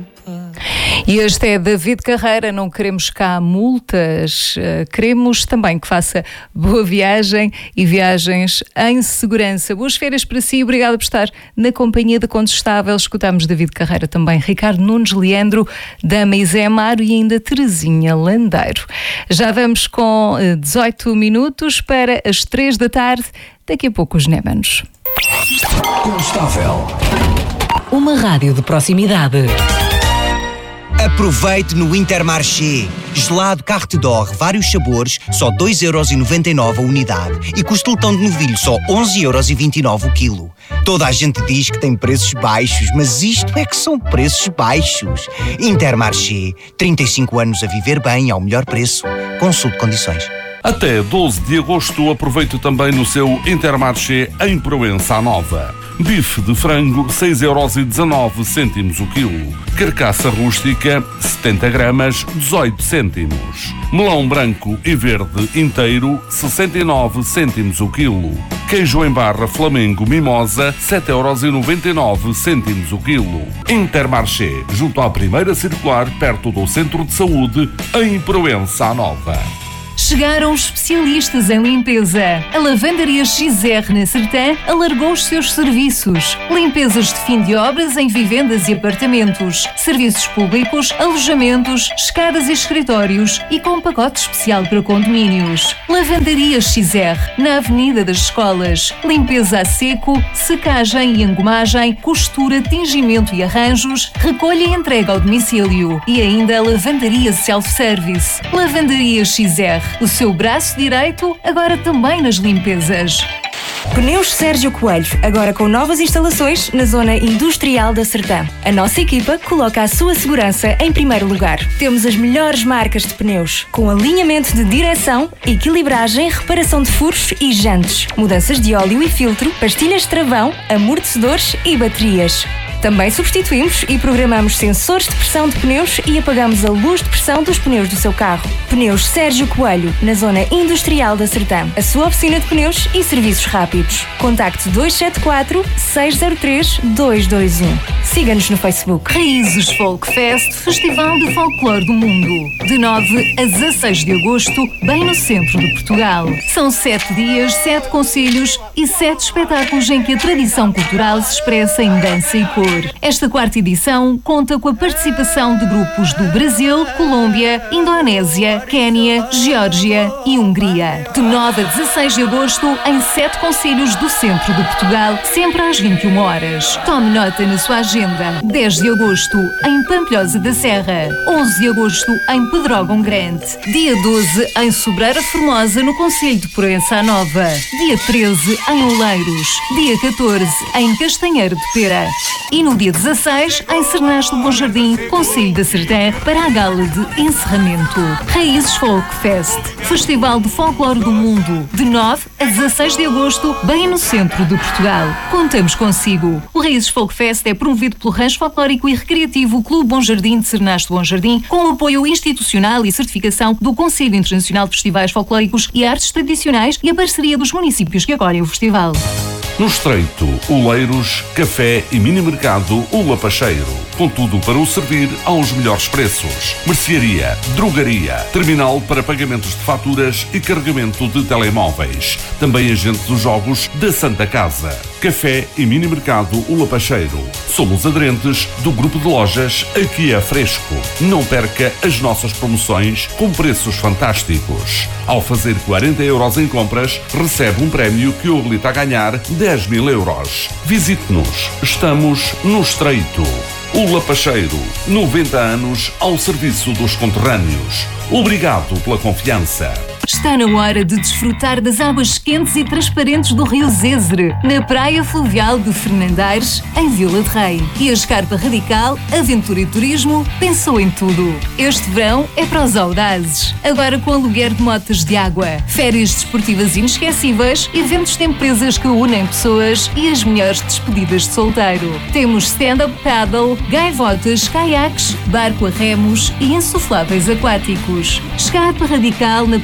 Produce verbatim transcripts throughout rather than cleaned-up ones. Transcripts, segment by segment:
E este é David Carreira. Não queremos cá multas, queremos também que faça boa viagem e viagens em segurança. Boas férias para si, obrigada por estar na companhia da Condestável. Escutamos David Carreira também, Ricardo Nunes, Leandro Dama e Zé Amaro e ainda Terezinha Landeiro. Já vamos com dezoito minutos para as três da tarde, daqui a pouco os Némanos. Condestável. Uma rádio de proximidade. Aproveite no Intermarché. Gelado Carte d'Or, vários sabores, só dois euros e noventa e nove a unidade. E costeletão de novilho, só onze euros e vinte e nove o quilo. Toda a gente diz que tem preços baixos, mas isto é que são preços baixos. Intermarché, trinta e cinco anos a viver bem ao melhor preço. Consulte condições. Até doze de agosto, aproveite também no seu Intermarché em Proença Nova. Bife de frango, seis euros e dezanove cêntimos o quilo. Carcaça rústica, setenta gramas, dezoito cêntimos. Melão branco e verde inteiro, sessenta e nove cêntimos o quilo. Queijo em barra Flamengo Mimosa, sete euros e noventa e nove cêntimos o quilo. Intermarché, junto à primeira circular, perto do Centro de Saúde, em Proença Nova. Chegaram os especialistas em limpeza. A Lavandaria X R na Sertã alargou os seus serviços. Limpezas de fim de obras em vivendas e apartamentos, serviços públicos, alojamentos, escadas e escritórios e com um pacote especial para condomínios. Lavandaria X R, na Avenida das Escolas. Limpeza a seco, secagem e engomagem, costura, tingimento e arranjos, recolha e entrega ao domicílio. E ainda a Lavandaria Self-Service. Lavandaria X R. O seu braço direito, agora também nas limpezas. Pneus Sérgio Coelho, agora com novas instalações na zona industrial da Sertã. A nossa equipa coloca a sua segurança em primeiro lugar. Temos as melhores marcas de pneus, com alinhamento de direção, equilibragem, reparação de furos e jantes, mudanças de óleo e filtro, pastilhas de travão, amortecedores e baterias. Também substituímos e programamos sensores de pressão de pneus e apagamos a luz de pressão dos pneus do seu carro. Pneus Sérgio Coelho, na zona industrial da Sertã. A sua oficina de pneus e serviços rápidos. Contacte dois sete quatro, seis zero três, dois dois um. Siga-nos no Facebook. Raízes Folk Fest, Festival de Folclore do Mundo. De nove a dezasseis de agosto, bem no centro de Portugal. São sete dias, sete concelhos e sete espetáculos em que a tradição cultural se expressa em dança e cor. Esta quarta edição conta com a participação de grupos do Brasil, Colômbia, Indonésia, Quénia, Geórgia e Hungria. De nove a dezasseis de agosto, em sete concelhos do centro de Portugal, sempre às vinte e uma horas. Tome nota na sua agenda. dez de agosto, em Pampilhosa da Serra. onze de agosto, em Pedrógão Grande. Dia doze, em Sobreira Formosa, no concelho de Proença Nova. Dia treze, em Oleiros. Dia catorze, em Castanheiro de Pera. E no dia dezasseis, em Sernás do Bom Jardim, concelho da Sertã, para a gala de encerramento. Raízes Folk Fest, Festival de Folclore do Mundo, de nove a dezasseis de agosto, bem no centro de Portugal. Contamos consigo. O Raízes Folk Fest é promovido pelo Rancho Folclórico e Recreativo Clube Bom Jardim de Sernás do Bom Jardim, com o apoio institucional e certificação do Conselho Internacional de Festivais Folclóricos e Artes Tradicionais e a parceria dos municípios que acolhem o festival. No Estreito, Oleiros, Café e Mini Mercado O Lapacheiro. Com tudo para o servir aos melhores preços. Mercearia, drogaria, terminal para pagamentos de faturas e carregamento de telemóveis. Também agente dos jogos da Santa Casa. Café e Mini Mercado O Lapacheiro. Somos aderentes do grupo de lojas Aqui é Fresco. Não perca as nossas promoções com preços fantásticos. Ao fazer quarenta euros em compras, recebe um prémio que o habilita a ganhar dez mil euros. Visite-nos. Estamos no Estreito. O Lapacheiro, noventa anos ao serviço dos conterrâneos. Obrigado pela confiança. Está na hora de desfrutar das águas quentes e transparentes do Rio Zézere, na Praia Fluvial de Fernandares, em Vila de Rei. E a Escarpa Radical, Aventura e Turismo, pensou em tudo. Este verão é para os audazes. Agora com aluguer de motas de água, férias desportivas inesquecíveis, eventos de empresas que unem pessoas e as melhores despedidas de solteiro. Temos stand-up paddle, gaivotas, caiaques, barco a remos e insufláveis aquáticos. Escarpa Radical na Praia Fluvial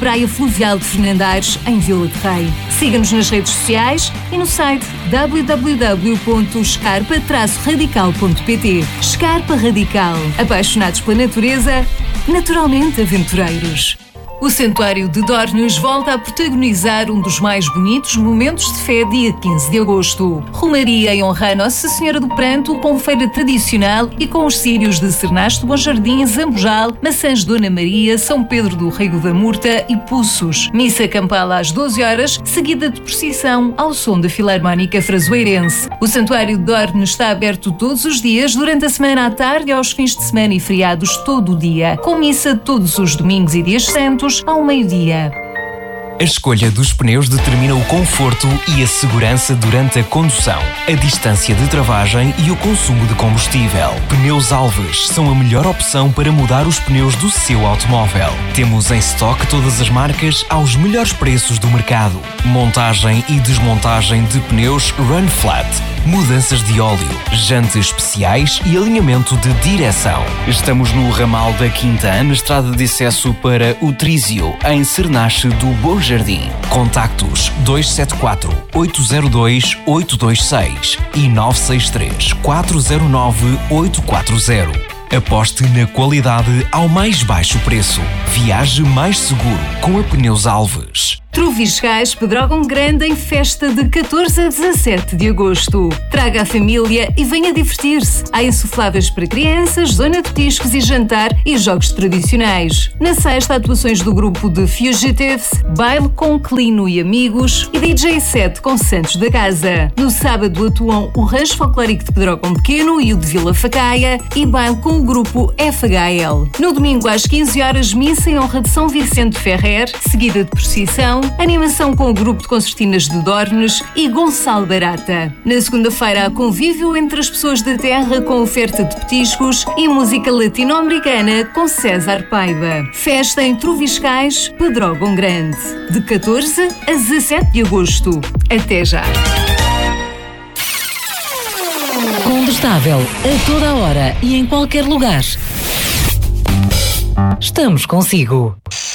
Fluvial de Fernandares, em Vila de Rei. Siga-nos nas redes sociais e no site w w w ponto escarpa radical ponto p t. Escarpa Radical. Apaixonados pela natureza, naturalmente aventureiros. O Santuário de Dornes volta a protagonizar um dos mais bonitos momentos de fé dia quinze de agosto. Romaria em honra a Nossa Senhora do Pranto, com feira tradicional e com os círios de Cernaste, Bom Jardim, Zambojal, Maçãs de Dona Maria, São Pedro do Rego da Murta e Poços. Missa campal às doze horas, seguida de procissão ao som da Filarmónica Frasoeirense. O Santuário de Dornes está aberto todos os dias, durante a semana à tarde e aos fins de semana e feriados todo o dia, com missa todos os domingos e dias santos ao meio-dia. A escolha dos pneus determina o conforto e a segurança durante a condução, a distância de travagem e o consumo de combustível. Pneus Alves são a melhor opção para mudar os pneus do seu automóvel. Temos em estoque todas as marcas aos melhores preços do mercado. Montagem e desmontagem de pneus Run Flat, mudanças de óleo, jantes especiais e alinhamento de direção. Estamos no ramal da Quinta, na estrada de acesso para o Trísio, em Cernache do Bom Jardim. Contactos dois sete quatro, oito zero dois, oito dois seis e nove seis três, quatro zero nove, oito quatro zero. Aposte na qualidade ao mais baixo preço. Viaje mais seguro com a Pneus Alves. Troviscais Pedrógão Grande em festa de catorze a dezassete de agosto. Traga a família e venha divertir-se. Há insufláveis para crianças, zona de petiscos e jantar e jogos tradicionais. Na sexta, atuações do grupo de Fugitives, baile com Clino e amigos e D J set com Santos da Casa. No sábado atuam o Rancho Folclórico de Pedrógão Pequeno e o de Vila Facaia e baile com o grupo F H L. No domingo às quinze horas, missa em honra de São Vicente Ferrer, seguida de procissão, animação com o grupo de concertinas de Dornes e Gonçalo Barata. Na segunda-feira há convívio entre as pessoas da terra com oferta de petiscos e música latino-americana com César Paiva. Festa em Troviscais, Pedrógão Grande, de catorze a dezassete de agosto. Até já! Combustável a toda a hora e em qualquer lugar. Estamos consigo.